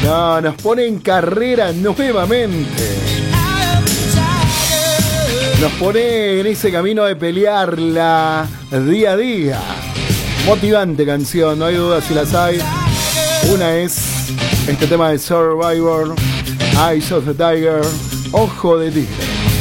No, nos pone en carrera nuevamente. Nos pone en ese camino de pelearla día a día. Motivante canción, no hay duda si las hay. Una es este tema de Survivor, Eyes of the Tiger, Ojo de Tigre.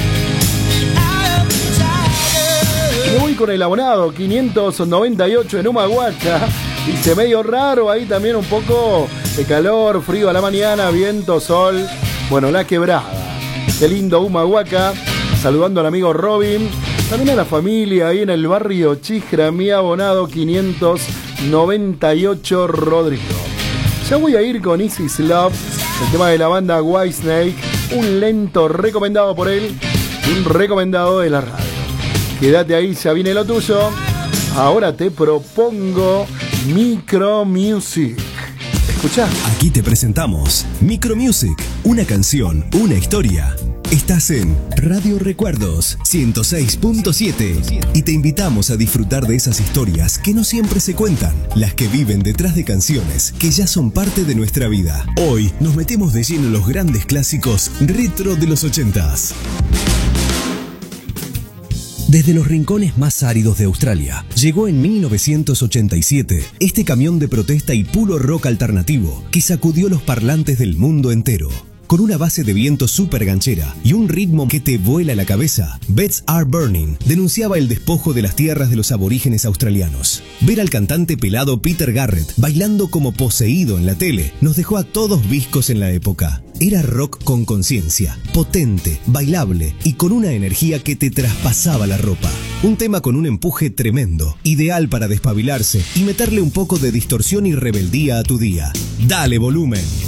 Me voy con el abonado 598 en Humahuaca. Dice medio raro, ahí también un poco de calor, frío a la mañana, viento, sol. Bueno, la quebrada. Qué lindo Humahuaca. Saludando al amigo Robin. También a la familia ahí en el barrio Chisgra, mi abonado 598 Rodrigo. Ya voy a ir con Isis Love, el tema de la banda Whitesnake, un lento recomendado por él, un recomendado de la radio. Quédate ahí, ya viene lo tuyo. Ahora te propongo Micro Music. Escuchá. Aquí te presentamos Micro Music, una canción, una historia. Estás en Radio Recuerdos 106.7 y te invitamos a disfrutar de esas historias que no siempre se cuentan, las que viven detrás de canciones que ya son parte de nuestra vida. Hoy nos metemos de lleno en los grandes clásicos retro de los 80s. Desde los rincones más áridos de Australia, llegó en 1987 este camión de protesta y puro rock alternativo que sacudió los parlantes del mundo entero. Con una base de viento súper ganchera y un ritmo que te vuela la cabeza, Beds Are Burning denunciaba el despojo de las tierras de los aborígenes australianos. Ver al cantante pelado Peter Garrett bailando como poseído en la tele nos dejó a todos viscos en la época. Era rock con conciencia, potente, bailable y con una energía que te traspasaba la ropa. Un tema con un empuje tremendo, ideal para despabilarse y meterle un poco de distorsión y rebeldía a tu día. ¡Dale volumen!